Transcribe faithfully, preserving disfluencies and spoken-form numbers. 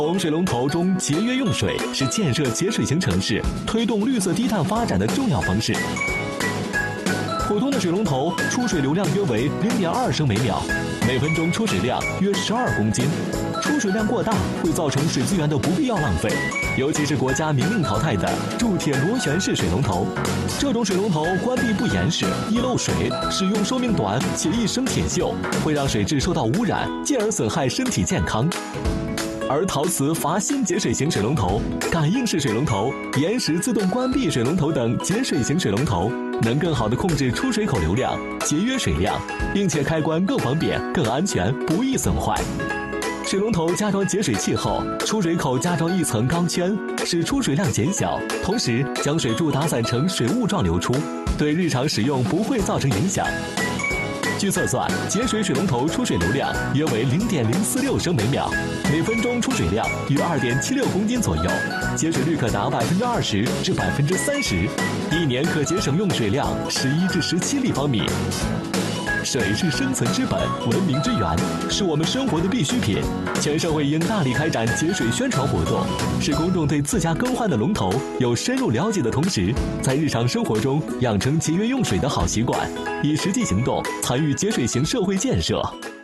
从水龙头中节约用水是建设节水型城市、推动绿色低碳发展的重要方式。普通的水龙头出水流量约为零点二升每秒，每分钟出水量约十二公斤。出水量过大会造成水资源的不必要浪费，尤其是国家明令淘汰的铸铁螺旋式水龙头。这种水龙头关闭不严实，易漏水，使用寿命短且易生铁锈，会让水质受到污染，进而损害身体健康。而陶瓷阀芯节水型水龙头、感应式水龙头、延时自动关闭水龙头等节水型水龙头，能更好地控制出水口流量，节约水量，并且开关更方便、更安全，不易损坏。水龙头加装节水器后，出水口加装一层钢圈，使出水量减小，同时将水柱打散成水雾状流出，对日常使用不会造成影响。据测算，节水水龙头出水流量约为零点零四六升每秒，每分钟出水量约二点七六公斤左右，节水率可达百分之二十至百分之三十，一年可节省用水量十一至十七立方米。水是生存之本，文明之源，是我们生活的必需品。全社会应大力开展节水宣传活动，使公众对自家更换的龙头有深入了解的同时，在日常生活中养成节约用水的好习惯，以实际行动参与节水型社会建设。